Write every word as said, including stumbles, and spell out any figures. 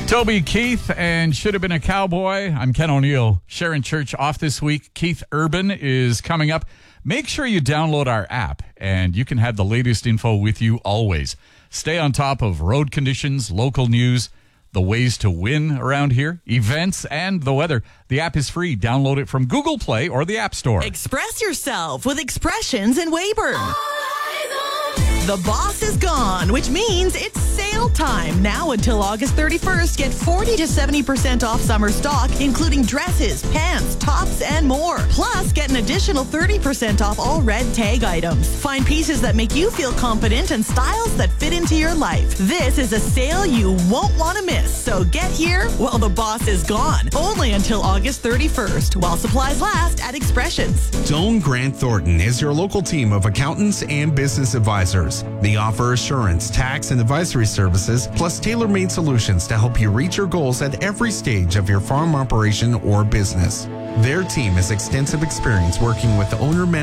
Toby Keith and Should Have Been a Cowboy. I'm Ken O'Neill. Sharon Church off this week. Keith Urban is coming up. Make sure you download our app, and you can have the latest info with you always. Stay on top of road conditions, local news, the ways to win around here, events, and the weather. The app is free. Download it from Google Play or the App Store. Express yourself with Expressions in Weyburn. The boss is gone, which means it's sale time. Now until August thirty-first, get forty to seventy percent off summer stock, including dresses, pants, tops, and more. Plus, get an additional thirty percent off all red tag items. Find pieces that make you feel confident and styles that fit into your life. This is a sale you won't want to miss. So get here while the boss is gone. Only until August thirty-first, while supplies last at Expressions. Doane Grant Thornton is your local team of accountants and business advisors. They offer assurance, tax, and advisory services, plus tailor-made solutions to help you reach your goals at every stage of your farm operation or business. Their team has extensive experience working with owner